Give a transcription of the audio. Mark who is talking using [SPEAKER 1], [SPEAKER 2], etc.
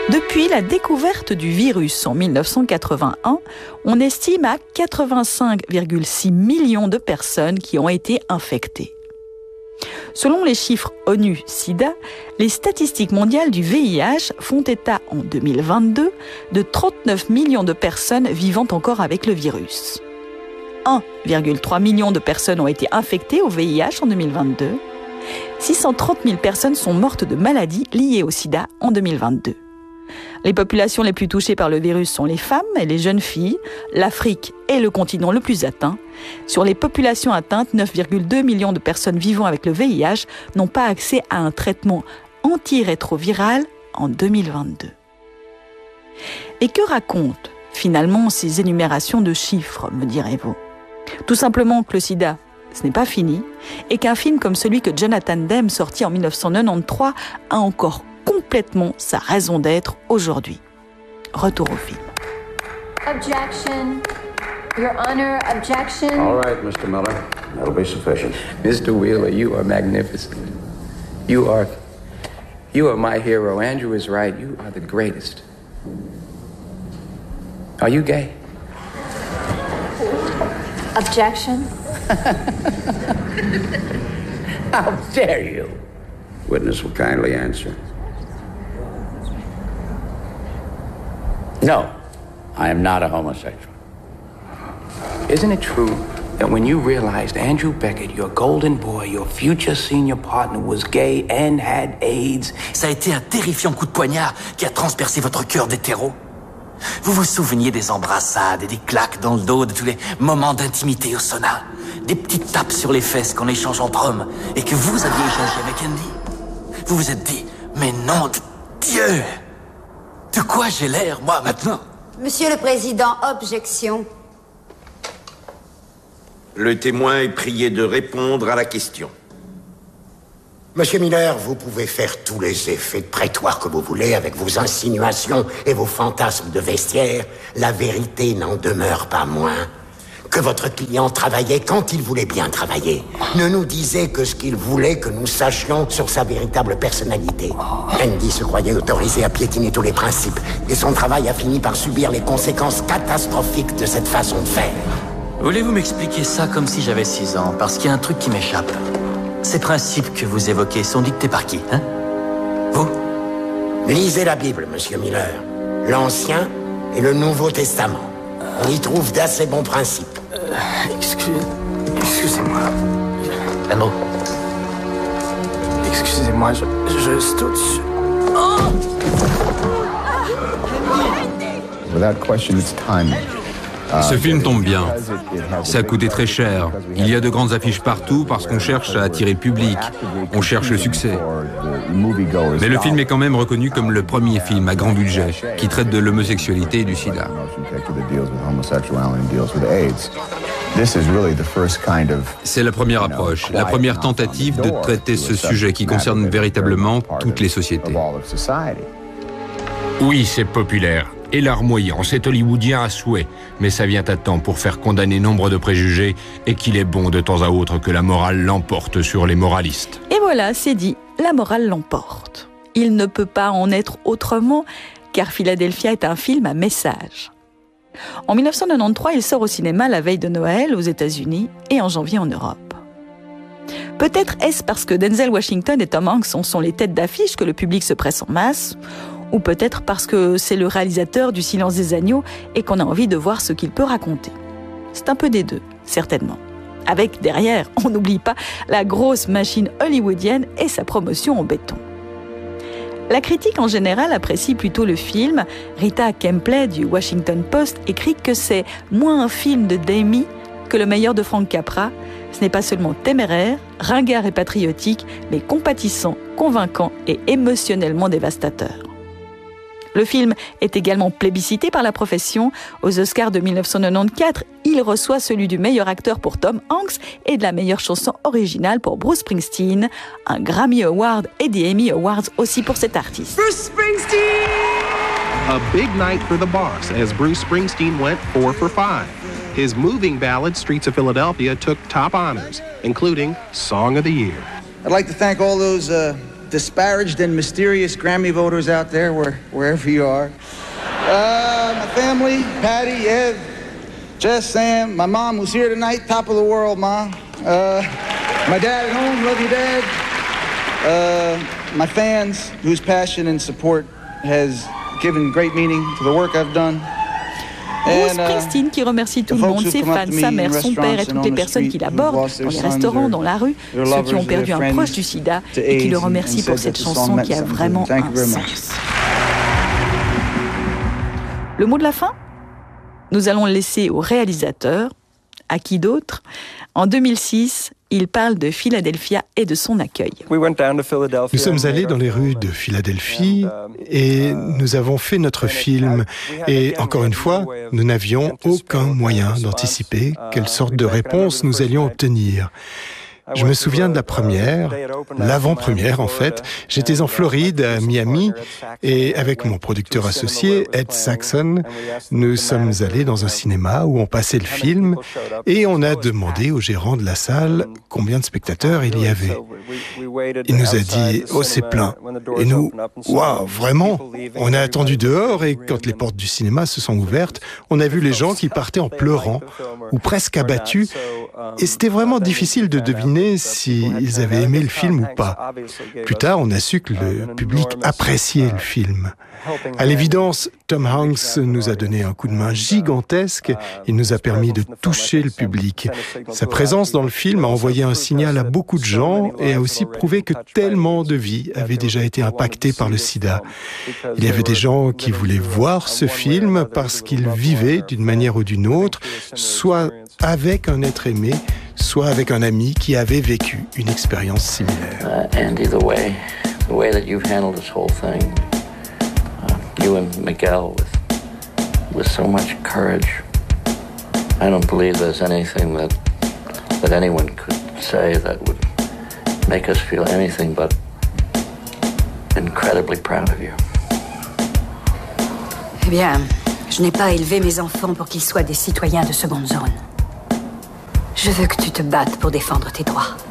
[SPEAKER 1] Depuis la découverte du virus en 1981, on estime à 85,6 millions de personnes qui ont été infectées. Selon les chiffres ONU-SIDA, les statistiques mondiales du VIH font état en 2022 de 39 millions de personnes vivant encore avec le virus. 1,3 million de personnes ont été infectées au VIH en 2022. 630 000 personnes sont mortes de maladies liées au sida en 2022. Les populations les plus touchées par le virus sont les femmes et les jeunes filles. L'Afrique est le continent le plus atteint. Sur les populations atteintes, 9,2 millions de personnes vivant avec le VIH n'ont pas accès à un traitement antirétroviral en 2022. Et que racontent finalement ces énumérations de chiffres, me direz-vous ? Tout simplement que le sida, ce n'est pas fini, et qu'un film comme celui que Jonathan Demme, sorti en 1993, a encore complètement sa raison d'être aujourd'hui. Retour au film.
[SPEAKER 2] Objection. Your Honor, objection.
[SPEAKER 3] All right, Mr. Miller. That'll be sufficient.
[SPEAKER 4] Mr. Wheeler, you are magnificent. You are my hero. Andrew is right. You are the greatest. Are you gay?
[SPEAKER 2] Objection.
[SPEAKER 4] How dare you?
[SPEAKER 3] Witness will kindly answer.
[SPEAKER 4] No.
[SPEAKER 3] I am not a homosexual.
[SPEAKER 4] Isn't it true that when you realized Andrew Beckett, your golden boy, your future senior partner, was gay and had AIDS?
[SPEAKER 5] Ça a été un terrifiant coup de poignard qui a transpercé votre cœur d'hétéro. Vous vous souveniez des embrassades et des claques dans le dos, de tous les moments d'intimité au sauna, des petites tapes sur les fesses qu'on échange entre hommes et que vous aviez échangé avec Andy? Vous vous êtes dit, mais nom de Dieu! De quoi j'ai l'air, moi, maintenant?
[SPEAKER 6] Monsieur le Président, objection.
[SPEAKER 7] Le témoin est prié de répondre à la question.
[SPEAKER 8] Monsieur Miller, vous pouvez faire tous les effets de prétoire que vous voulez avec vos insinuations et vos fantasmes de vestiaire. La vérité n'en demeure pas moins que votre client travaillait quand il voulait bien travailler. Ne nous disait que ce qu'il voulait que nous sachions sur sa véritable personnalité. Andy se croyait autorisé à piétiner tous les principes et son travail a fini par subir les conséquences catastrophiques de cette façon de faire.
[SPEAKER 5] Voulez-vous m'expliquer ça comme si j'avais 6 ans? Parce qu'il y a un truc qui m'échappe. Ces principes que vous évoquez sont dictés par qui, hein? Vous?
[SPEAKER 8] Lisez la Bible, Monsieur Miller. L'Ancien et le Nouveau Testament. On y trouve d'assez bons principes.
[SPEAKER 4] Excusez-moi.
[SPEAKER 5] Andrew?
[SPEAKER 4] Excusez-moi, je saute dessus.
[SPEAKER 9] Without question, it's timing.
[SPEAKER 10] Ce film tombe bien. Ça a coûté très cher. Il y a de grandes affiches partout parce qu'on cherche à attirer le public. On cherche le succès. Mais le film est quand même reconnu comme le premier film à grand budget qui traite de l'homosexualité et du sida. C'est la première approche, la première tentative de traiter ce sujet qui concerne véritablement toutes les sociétés.
[SPEAKER 11] Oui, c'est populaire et larmoyant, c'est hollywoodien à souhait, mais ça vient à temps pour faire condamner nombre de préjugés et qu'il est bon de temps à autre que la morale l'emporte sur les moralistes.
[SPEAKER 1] Et voilà, c'est dit, la morale l'emporte. Il ne peut pas en être autrement, car Philadelphia est un film à message. En 1993, il sort au cinéma la veille de Noël aux États-Unis et en janvier en Europe. Peut-être est-ce parce que Denzel Washington et Tom Hanks sont les têtes d'affiche que le public se presse en masse, ou peut-être parce que c'est le réalisateur du Silence des agneaux et qu'on a envie de voir ce qu'il peut raconter. C'est un peu des deux, certainement. Avec derrière, on n'oublie pas la grosse machine hollywoodienne et sa promotion en béton. La critique en général apprécie plutôt le film. Rita Kempley du Washington Post écrit que c'est moins un film de Demi que le meilleur de Frank Capra. Ce n'est pas seulement téméraire, ringard et patriotique, mais compatissant, convaincant et émotionnellement dévastateur. Le film est également plébiscité par la profession. Aux Oscars de 1994, il reçoit celui du meilleur acteur pour Tom Hanks et de la meilleure chanson originale pour Bruce Springsteen. Un Grammy Award et des Emmy Awards aussi pour cet artiste.
[SPEAKER 12] Bruce Springsteen! A big night for the boss as Bruce Springsteen went 4 for 5. His moving ballad, Streets of Philadelphia, took top honors, including Song of the Year.
[SPEAKER 13] I'd like to thank all those
[SPEAKER 9] disparaged and mysterious Grammy voters out there, wherever you are. My family, Patty, Ev, Jess, Sam, my mom who's here tonight, top of the world, Mom. My dad at home, love you, Dad. My fans, whose passion and support has given great meaning to the work I've done.
[SPEAKER 1] Bruce Springsteen qui remercie tout le monde, ses fans, sa mère, son père et toutes les personnes qui l'abordent dans les restaurants, dans la rue, ceux qui ont perdu un proche du sida et qui le remercient pour cette chanson qui a vraiment un sens. Le mot de la fin ? Nous allons le laisser au réalisateur, à qui d'autre ? En 2006, il parle de Philadelphia et de son accueil.
[SPEAKER 13] Nous sommes allés dans les rues de Philadelphie et nous avons fait notre film. Et encore une fois, nous n'avions aucun moyen d'anticiper quelle sorte de réponse nous allions obtenir. Je me souviens de la première, l'avant-première en fait. J'étais en Floride, à Miami, et avec mon producteur associé, Ed Saxon, nous sommes allés dans un cinéma où on passait le film et on a demandé au gérant de la salle combien de spectateurs il y avait. Il nous a dit « Oh, c'est plein ». Et nous, « Waouh, vraiment ?» On a attendu dehors et quand les portes du cinéma se sont ouvertes, on a vu les gens qui partaient en pleurant ou presque abattus. Et c'était vraiment difficile de deviner s'ils avaient aimé le film ou pas. Plus tard, on a su que le public appréciait le film. À l'évidence, Tom Hanks nous a donné un coup de main gigantesque. Il nous a permis de toucher le public. Sa présence dans le film a envoyé un signal à beaucoup de gens et a aussi prouvé que tellement de vies avaient déjà été impactées par le sida. Il y avait des gens qui voulaient voir ce film parce qu'ils vivaient d'une manière ou d'une autre, soit avec un être aimé, soit avec un ami qui avait vécu une expérience similaire.
[SPEAKER 14] Andy, the way that you've handled this whole thing, you and Miguel with so much courage. I don't believe there's anything that anyone could say that would make us feel anything but incredibly proud of you.
[SPEAKER 6] Eh bien, je n'ai pas élevé mes enfants pour qu'ils soient des citoyens de seconde zone. Je veux que tu te battes pour défendre tes droits.